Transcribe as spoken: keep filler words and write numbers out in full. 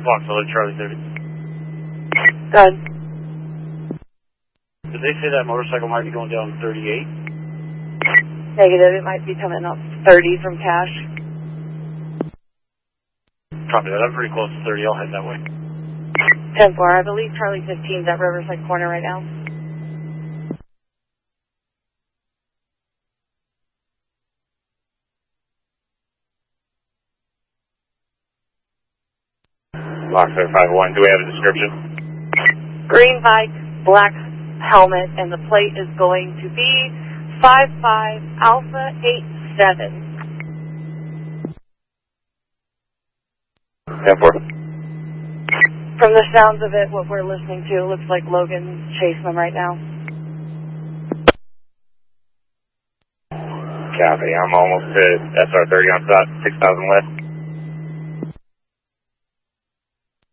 Fox, I'll Charlie thirty. Done. Did they say that motorcycle might be going down thirty-eight? Negative, it might be coming up thirty from cash. Copy that, I'm pretty close to thirty, I'll head that way. ten four, I believe Charlie fifteen's at Riverside Corner right now. Fox five one, do we have a description? Green bike, black helmet, and the plate is going to be five five Alpha eight seven. ten four. From the sounds of it, what we're listening to, it looks like Logan's chasing them right now. Copy, I'm almost to S R thirty on top, six thousand left.